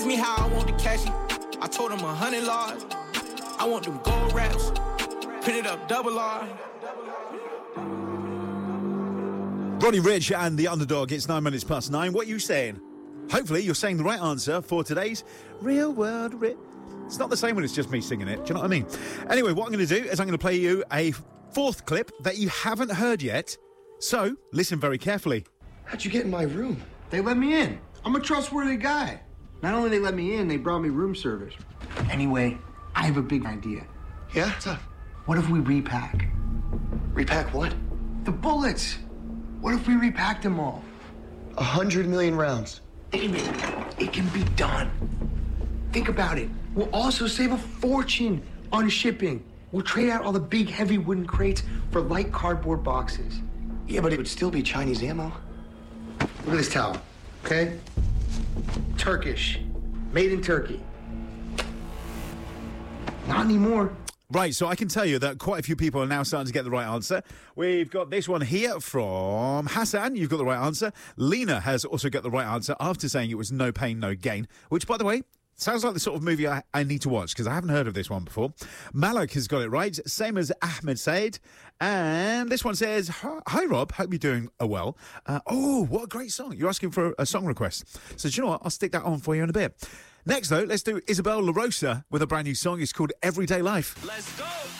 asked me how I want the cashy. I told him 100 large. I want them gold wraps. Printed up double R. Roddy Ricch and The Underdog. It's 9 minutes past 9. What are you saying? Hopefully you're saying the right answer for today's Real World It's not the same when it's just me singing it. Do you know what I mean? Anyway, what I'm going to do is I'm going to play you a fourth clip that you haven't heard yet. So, listen very carefully. How'd you get in my room? They let me in. I'm a trustworthy guy. Not only they let me in, they brought me room service. Anyway, I have a big idea. Yeah? What's up? What if we repack? Repack what? The bullets. What if we repacked them all? 100 million rounds. David, it can be done. Think about it. We'll also save a fortune on shipping. We'll trade out all the big, heavy wooden crates for light cardboard boxes. Yeah, but it would still be Chinese ammo. Look at this towel, okay? Turkish. Made in Turkey. Not anymore. Right, so I can tell you that quite a few people are now starting to get the right answer. We've got this one here from Hassan. You've got the right answer. Lena has also got the right answer after saying it was No Pain, No Gain, which, by the way, sounds like the sort of movie I need to watch because I haven't heard of this one before. Malak has got it right, same as Ahmed Said. And this one says, hi, Rob. Hope you're doing well. Oh, what a great song. You're asking for a song request. So, do you know what? I'll stick that on for you in a bit. Next, though, let's do Isabel La Rosa with a brand new song. It's called Everyday Life. Let's go.